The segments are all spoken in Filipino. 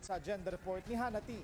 sa Agenda Report ni Hanati.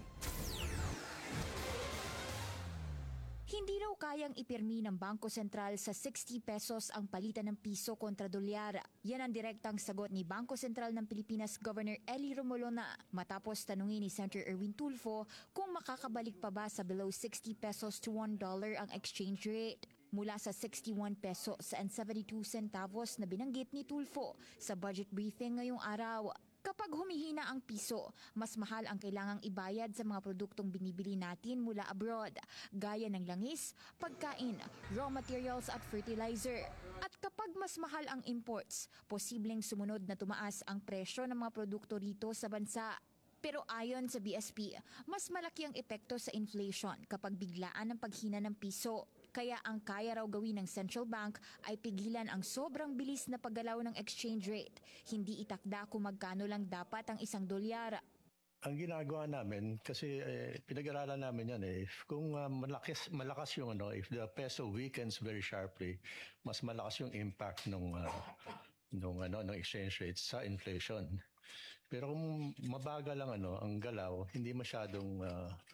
Hindi raw kayang ipirmi ng Bangko Sentral sa 60 pesos ang palitan ng piso kontra dolyar. Yan ang direktang sagot ni Bangko Sentral ng Pilipinas Governor Elly Romolona matapos tanungin ni Senator Erwin Tulfo kung makakabalik pa ba sa below 60 pesos to $1 ang exchange rate. Mula sa 61 pesos and 72 centavos na binanggit ni Tulfo sa budget briefing ngayong araw. Kapag humihina ang piso, mas mahal ang kailangang ibayad sa mga produktong binibili natin mula abroad, gaya ng langis, pagkain, raw materials at fertilizer. At kapag mas mahal ang imports, posibleng sumunod na tumaas ang presyo ng mga produkto rito sa bansa. Pero ayon sa BSP, mas malaki ang epekto sa inflation kapag biglaan ang paghina ng piso. Kaya ang kaya raw gawin ng central bank ay pigilan ang sobrang bilis na paggalaw ng exchange rate. Hindi itakda kung magkano lang dapat ang $1. Ang ginagawa namin, kasi pinag-aralan namin yan kung malakas yung if the peso weakens very sharply, mas malakas yung impact ng exchange rate sa inflation. Pero kung mabagal lang ang galaw, hindi masyadong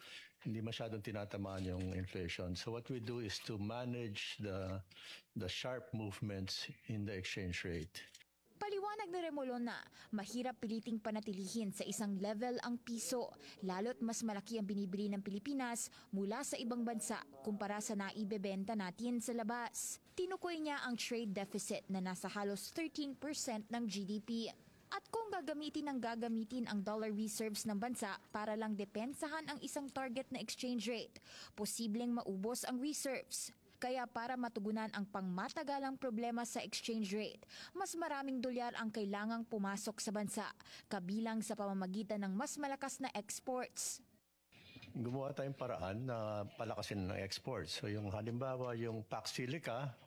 tinatamaan yung inflation. So what we do is to manage the sharp movements in the exchange rate. Paliwanag ni Remolona, mahirap piliting panatilihin sa isang level ang piso, lalo't mas malaki ang binibili ng Pilipinas mula sa ibang bansa kumpara sa naibebenta natin sa labas. Tinukoy niya ang trade deficit na nasa halos 13% ng GDP. At kung gagamitin ang dollar reserves ng bansa para lang depensahan ang isang target na exchange rate, posibleng maubos ang reserves. Kaya para matugunan ang pangmatagalang problema sa exchange rate, mas maraming dolyar ang kailangang pumasok sa bansa, kabilang sa pamamagitan ng mas malakas na exports. Gumawa tayong paraan na palakasin ng exports. So yung halimbawa yung Pax Silica,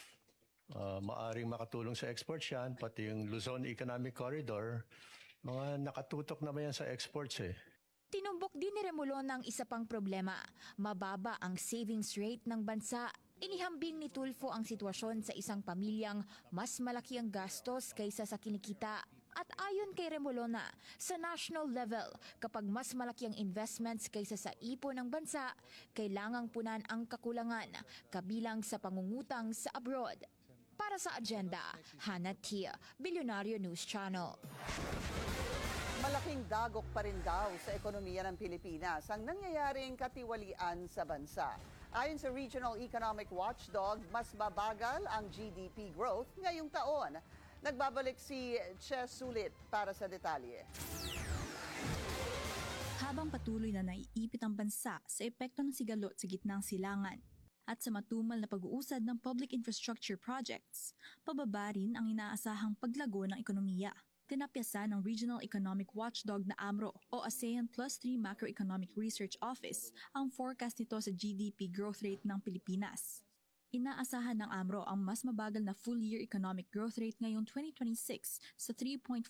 maaring makatulong sa exports yan, pati yung Luzon Economic Corridor, mga nakatutok na ba yan sa exports Tinumbok din ni Remolona ang isa pang problema, mababa ang savings rate ng bansa. Inihambing ni Tulfo ang sitwasyon sa isang pamilyang mas malaki ang gastos kaysa sa kinikita. At ayon kay Remolona, sa national level, kapag mas malaki ang investments kaysa sa ipon ng bansa, kailangang punan ang kakulangan, kabilang sa pangungutang sa abroad. Para sa Agenda, Hannah Tia, Billionario News Channel. Malaking dagok pa rin daw sa ekonomiya ng Pilipinas ang nangyayaring katiwalian sa bansa. Ayon sa Regional Economic Watchdog, mas babagal ang GDP growth ngayong taon. Nagbabalik si Che Sulit para sa detalye. Habang patuloy na naiipit ang bansa sa epekto ng sigalot sa gitnang silangan at sa matumal na pag-uusad ng public infrastructure projects, pababa rin ang inaasahang paglago ng ekonomiya. Tinapyasan ng Regional Economic Watchdog na AMRO o ASEAN Plus 3 Macroeconomic Research Office ang forecast nito sa GDP growth rate ng Pilipinas. Inaasahan ng AMRO ang mas mabagal na full-year economic growth rate ngayong 2026 sa 3.4%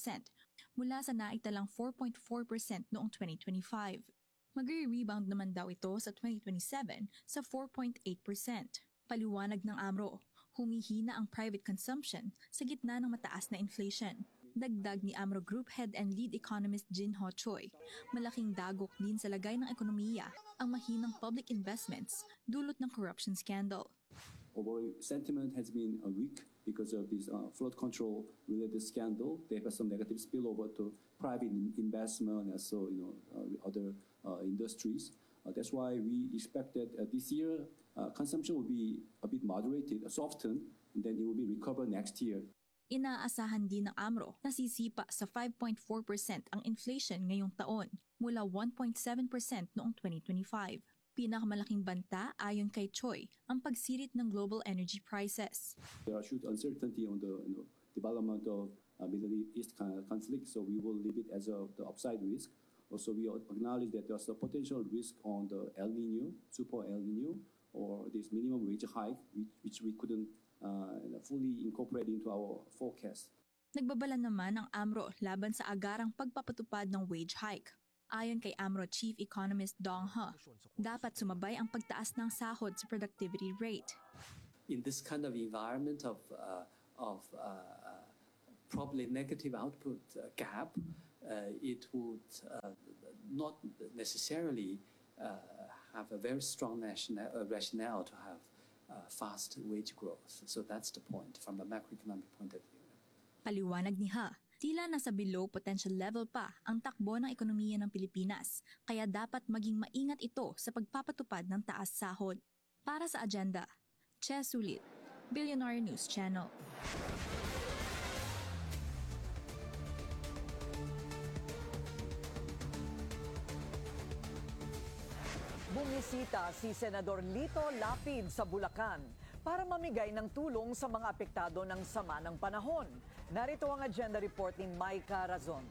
mula sa naitalang 4.4% noong 2025. Magre-rebound naman daw ito sa 2027 sa 4.8%. Paliwanag ng AMRO, humihina ang private consumption sa gitna ng mataas na inflation. Dagdag ni AMRO Group Head and Lead Economist Jin Ho Choi, malaking dagok din sa lagay ng ekonomiya ang mahinang public investments dulot ng corruption scandal. Overall sentiment has been weak because of this flood control related scandal. They have some negative spillover to private investment and so other industries. That's why we expected this year consumption will be a bit moderated, softened, and then it will be recovered next year. Inaasahan din ng AMRO na sisipa sa 5.4% ang inflation ngayong taon mula 1.7% noong 2025. Pinakamalaking banta ayon kay Choi ang pagsirit ng global energy prices. There are huge uncertainty on the development of Middle East conflict, so we will leave it as the upside risk. Also, we acknowledge that there's a potential risk on the El Nino, super El Nino, or this minimum wage hike, which we couldn't fully incorporate into our forecast. Nagbabala naman ang AMRO laban sa agarang pagpapatupad ng wage hike. Ayon kay AMRO Chief Economist Dong He, dapat sumabay ang pagtaas ng sahod sa productivity rate. In this kind of environment of probably negative output gap, it would not necessarily have a very strong rationale to have fast wage growth. So that's the point from a macroeconomic point of view. Paliwanag ni Ha, tila nasa below potential level pa ang takbo ng ekonomiya ng Pilipinas, kaya dapat maging maingat ito sa pagpapatupad ng taas sahod. Para sa agenda, Che Sulit, Billionaire News Channel. Bumisita si Senador Lito Lapid sa Bulacan para mamigay ng tulong sa mga apektado ng sama ng panahon. Narito ang agenda report ni Maika Razon.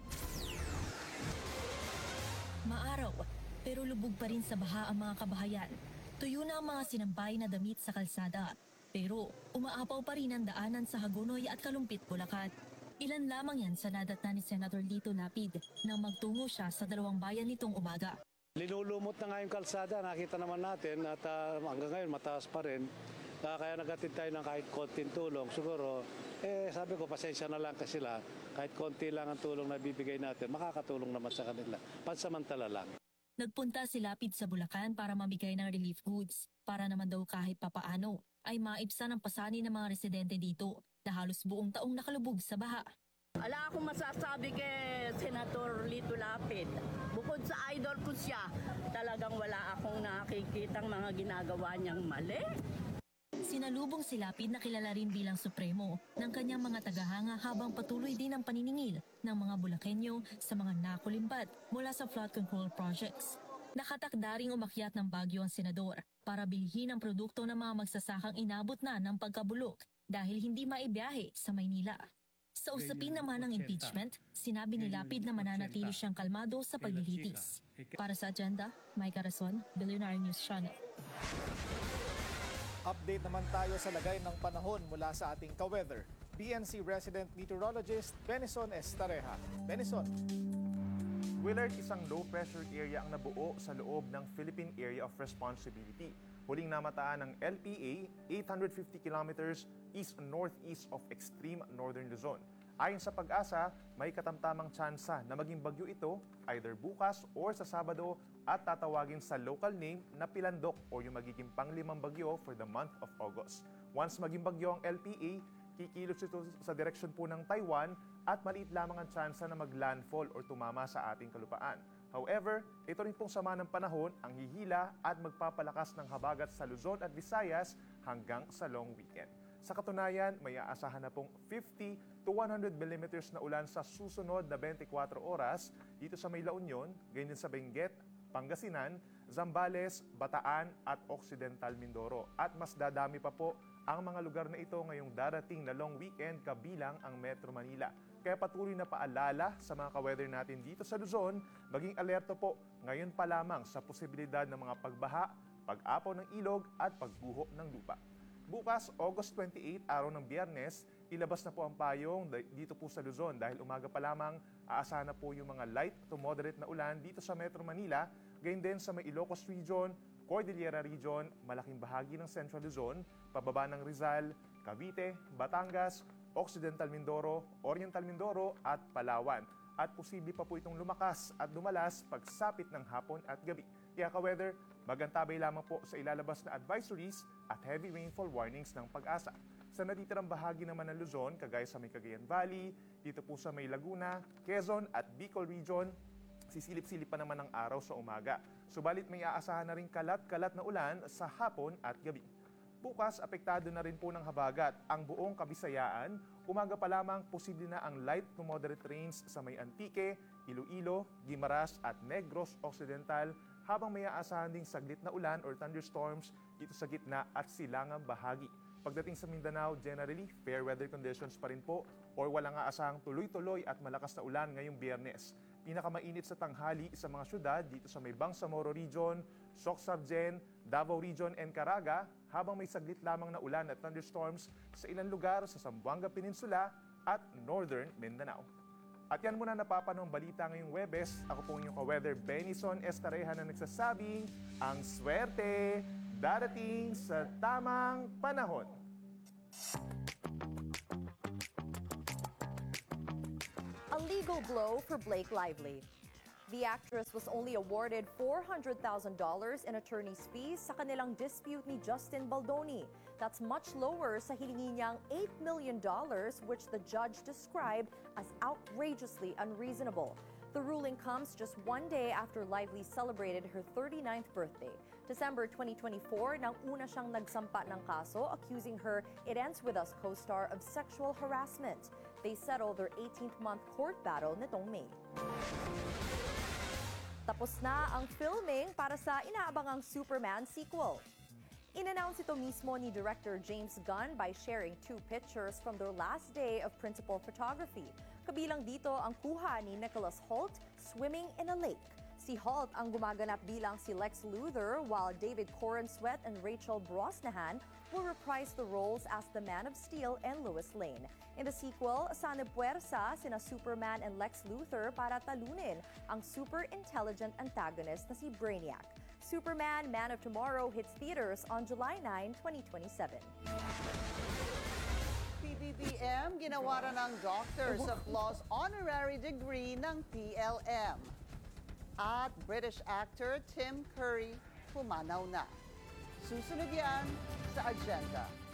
Maaraw, pero lubog pa rin sa baha ang mga kabahayan. Tuyo na ang mga sinampay na damit sa kalsada. Pero umaapaw pa rin ang daanan sa Hagonoy at Kalumpit, Bulacan. Ilan lamang yan sa nadatnan ni Senator Lito Lapid nang magtungo siya sa dalawang bayan nitong umaga. Linulumot na nga yung kalsada, nakita naman natin at hanggang ngayon mataas pa rin. Kaya nagatid tayo ng kahit konting tulong. Siguro, sabi ko, pasensya na lang kasi sila. Kahit konti lang ang tulong na bibigay natin, makakatulong naman sa kanila. Pansamantala lang. Nagpunta si Lapid sa Bulacan para mamigay ng relief goods. Para naman daw kahit papaano ay maibsan ang pasani ng mga residente dito na halos buong taong nakalubog sa baha. Wala akong masasabi kay Senator Lito Lapid. Bukod sa idol ko siya, talagang wala akong nakikitang mga ginagawa niyang mali. Sinalubong si Lapid na kilala rin bilang supremo ng kanyang mga tagahanga habang patuloy din ang paniningil ng mga Bulakenyo sa mga nakulimbat mula sa flood control projects. Nakatakda ring umakyat ng Baguio ang senador para bilhin ang produkto ng mga magsasakang inabot na ng pagkabulok dahil hindi maibiyahe sa Maynila. Sa usapin naman ng impeachment, sinabi ni Lapid na mananatili siyang kalmado sa paglilitis. Para sa agenda, Maika Razon, Billionaire News Channel. Update naman tayo sa lagay ng panahon mula sa ating ka-weather. PNC resident meteorologist Benison Estareja. Benison. Willard, isang low-pressure area ang nabuo sa loob ng Philippine Area of Responsibility. Huling namataan ng LPA, 850 kilometers east-northeast of extreme northern Luzon. Ayon sa Pag-asa, may katamtamang tsansa na maging bagyo ito either bukas or sa Sabado at tatawagin sa local name na Pilandok o yung magiging panglimang bagyo for the month of August. Once maging bagyo ang LPA, kikilos ito sa direksyon po ng Taiwan at maliit lamang ang tsansa na maglandfall or tumama sa ating kalupaan. However, ito rin pong sama ng panahon ang hihila at magpapalakas ng habagat sa Luzon at Visayas hanggang sa long weekend. Sa katunayan, may aasahan na pong 50 to 100 millimeters na ulan sa susunod na 24 oras dito sa May La Union, ganyan sa Benguet, Pangasinan, Zambales, Bataan at Occidental Mindoro. At mas dadami pa po ang mga lugar na ito ngayong darating na long weekend kabilang ang Metro Manila. Kaya patuloy na paalala sa mga ka-weather natin dito sa Luzon, maging alerto po ngayon pa lamang sa posibilidad ng mga pagbaha, pag-apaw ng ilog at pagguho ng lupa. Bukas, August 28, araw ng Biyernes, ilabas na po ang payong dito po sa Luzon dahil umaga pa lamang aasahan na po yung mga light to moderate na ulan dito sa Metro Manila, gayon din sa may Ilocos Region, Cordillera Region, malaking bahagi ng Central Luzon, pababa ng Rizal, Cavite, Batangas, Occidental Mindoro, Oriental Mindoro at Palawan. At posible pa po itong lumakas at dumalas pagsapit ng hapon at gabi. Kaya ka-weather, magantabay lamang po sa ilalabas na advisories at heavy rainfall warnings ng Pag-asa. Sa natitirang bahagi naman ng Luzon, kagaya sa may Cagayan Valley, dito po sa may Laguna, Quezon at Bicol Region, sisilip-silip pa naman ang araw sa umaga. Subalit may aasahan na rin kalat-kalat na ulan sa hapon at gabi. Bukas, apektado na rin po ng habagat ang buong Kabisayaan. Umaga pa lamang, posible na ang light to moderate rains sa may Antique, Iloilo, Guimaras at Negros Occidental, habang may aasahan ding saglit na ulan or thunderstorms dito sa gitna at silangang bahagi. Pagdating sa Mindanao, generally, fair weather conditions pa rin po or walang aasahang tuloy-tuloy at malakas na ulan ngayong Biyernes. Pinakamainit sa tanghali sa mga syudad dito sa may Bangsamoro Region, Soc-Sargen, Davao Region and Caraga, habang may saglit lamang na ulan at thunderstorms sa ilang lugar sa Zamboanga Peninsula at Northern Mindanao. At yan muna napapanong balita ngayong Webes. Ako po inyong ka-weather Benison Estareja na nagsasabing ang swerte darating sa tamang panahon. Alin legal blow for Blake Lively. The actress was only awarded $400,000 in attorney's fees sa kanilang dispute ni Justin Baldoni. That's much lower sa hiningi niyang $8 million, which the judge described as outrageously unreasonable. The ruling comes just one day after Lively celebrated her 39th birthday. December 2024, nang una siyang nagsampa ng kaso accusing her It Ends With Us co-star of sexual harassment. They settled their 18th-month court battle nitong May. Tapos na ang filming para sa inaabangang Superman sequel. In-announce ito mismo ni Director James Gunn by sharing 2 pictures from their last day of principal photography. Kabilang dito ang kuha ni Nicholas Hoult swimming in a lake. Si Hoult ang gumaganap bilang si Lex Luthor, while David Corenswet and Rachel Brosnahan will reprise the roles as the Man of Steel and Lois Lane. In the sequel, sana puwersa sina Superman and Lex Luthor para talunin ang super intelligent antagonist na si Brainiac. Superman, Man of Tomorrow hits theaters on July 9, 2027. PBBM ginawaran ng Doctors of Laws honorary degree ng PLM. At British actor Tim Curry pumanaw na. Susunod yan sa agenda.